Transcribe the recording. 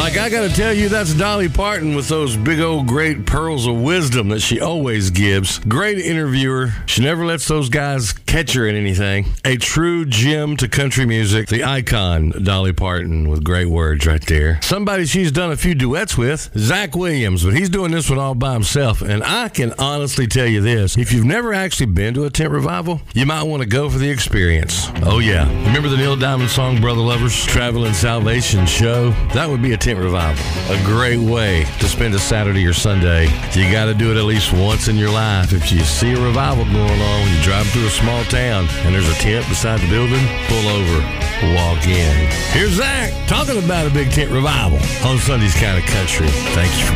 Like, I gotta tell you, that's Dolly Parton with those big old great pearls of wisdom that she always gives. Great interviewer. She never lets those guys catch her in anything. A true gem to country music. The icon, Dolly Parton, with great words right there. Somebody she's done a few duets with, Zach Williams, but he's doing this one all by himself. And I can honestly tell you this, if you've never actually been to a tent revival, you might want to go for the experience. Oh yeah. Remember the Neil Diamond song, Brother Lovers? Traveling Salvation Show? That would be a tent revival. A great way to spend a Saturday or Sunday. You got to do it at least once in your life. If you see a revival going on, you drive through a small town and there's a tent beside the building, pull over, walk in. Here's Zach talking about a big tent revival on Sunday's Kind of Country. Thank you for